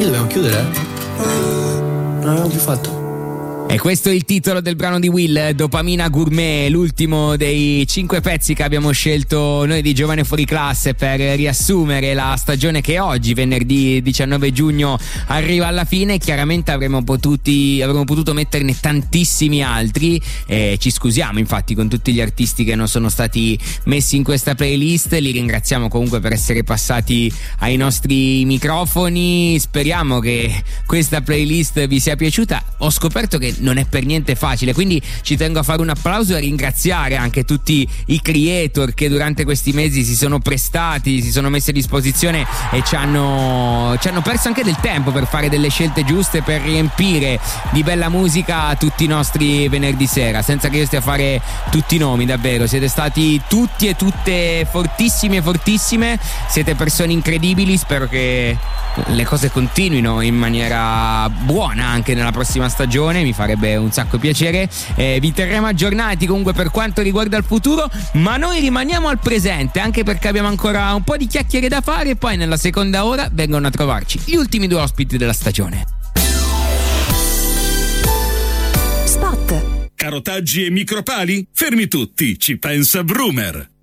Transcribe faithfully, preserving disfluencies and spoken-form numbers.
Quindi dobbiamo chiudere? Non abbiamo più fatto. E questo è il titolo del brano di Will, Dopamina Gourmet, l'ultimo dei cinque pezzi che abbiamo scelto noi di Giovane Fuori Classe per riassumere la stagione che oggi, venerdì diciannove giugno, arriva alla fine. Chiaramente avremmo, potuti, avremmo potuto metterne tantissimi altri e ci scusiamo infatti con tutti gli artisti che non sono stati messi in questa playlist. Li ringraziamo comunque per essere passati ai nostri microfoni. Speriamo che questa playlist vi sia piaciuta. Ho scoperto che non è per niente facile, quindi ci tengo a fare un applauso e a ringraziare anche tutti i creator che durante questi mesi si sono prestati, si sono messi a disposizione e ci hanno, ci hanno perso anche del tempo per fare delle scelte giuste, per riempire di bella musica tutti i nostri venerdì sera, senza che io stia a fare tutti i nomi. Davvero siete stati tutti e tutte fortissimi e fortissime, siete persone incredibili. Spero che le cose continuino in maniera buona anche nella prossima stagione, mi farebbe un sacco piacere. Eh, vi terremo aggiornati comunque per quanto riguarda il futuro, ma noi rimaniamo al presente, anche perché abbiamo ancora un po' di chiacchiere da fare e poi nella seconda ora vengono a trovarci gli ultimi due ospiti della stagione. Spot. Carotaggi e micropali? Fermi tutti, ci pensa Brumer.